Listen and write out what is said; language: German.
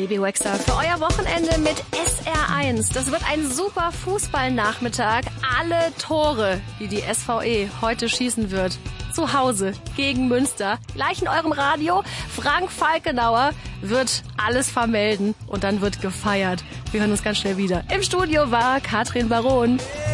Bibi Rexha für euer Wochenende mit SR1. Das wird ein super Fußballnachmittag. Alle Tore, die die SVE heute schießen wird, zu Hause gegen Münster. Gleich in eurem Radio. Frank Falkenauer wird alles vermelden und dann wird gefeiert. Wir hören uns ganz schnell wieder. Im Studio war Katrin Baron.